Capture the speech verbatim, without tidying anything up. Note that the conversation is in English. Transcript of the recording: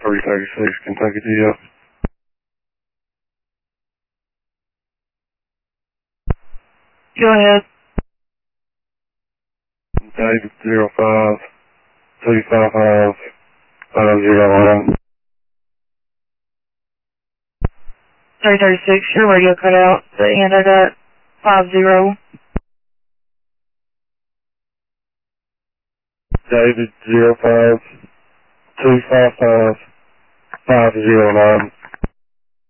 three thirty-six, Kentucky T F. Go ahead. David zero five two five five five zero one. three thirty-six, your radio cut out. The end of that five zero. David zero five two five five five zero nine.